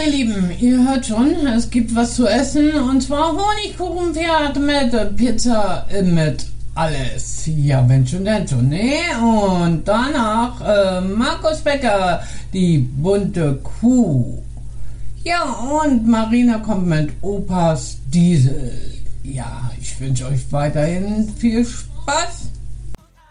meine Lieben, ihr hört schon, es gibt was zu essen und zwar Honigkuchenpferd mit Pizza mit alles. Ja, wenn schon, denn schon, ne? Und danach Markus Becker, die bunte Kuh. Ja, und Marina kommt mit Opas Diesel. Ja, ich wünsche euch weiterhin viel Spaß.